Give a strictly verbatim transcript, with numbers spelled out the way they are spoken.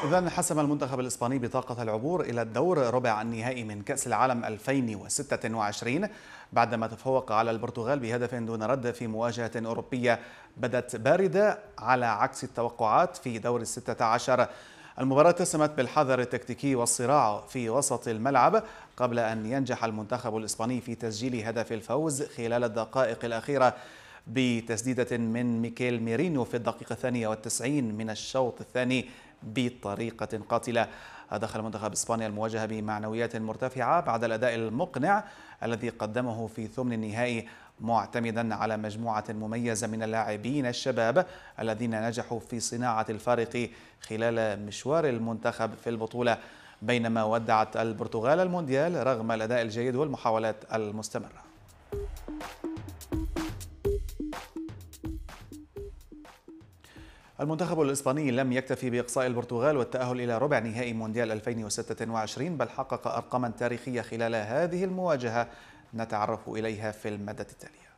إذن حسم المنتخب الإسباني بطاقة العبور إلى الدور ربع النهائي من كأس العالم ألفين وستة وعشرين بعدما تفوق على البرتغال بهدف دون رد في مواجهة أوروبية بدت باردة على عكس التوقعات في دور الستة عشر. المباراة اتسمت بالحذر التكتيكي والصراع في وسط الملعب قبل أن ينجح المنتخب الإسباني في تسجيل هدف الفوز خلال الدقائق الأخيرة بتسديدة من ميكيل ميرينيو في الدقيقة الثانية والتسعين من الشوط الثاني بطريقة قاتلة. دخل منتخب إسبانيا المواجهة بمعنويات مرتفعة بعد الأداء المقنع الذي قدمه في ثمن النهائي، معتمدا على مجموعة مميزة من اللاعبين الشباب الذين نجحوا في صناعة الفارق خلال مشوار المنتخب في البطولة، بينما ودعت البرتغال المونديال رغم الأداء الجيد والمحاولات المستمرة. المنتخب الإسباني لم يكتفي بإقصاء البرتغال والتأهل إلى ربع نهائي مونديال ألفين وستة وعشرين، بل حقق أرقاما تاريخية خلال هذه المواجهة نتعرف إليها في المادة التالية.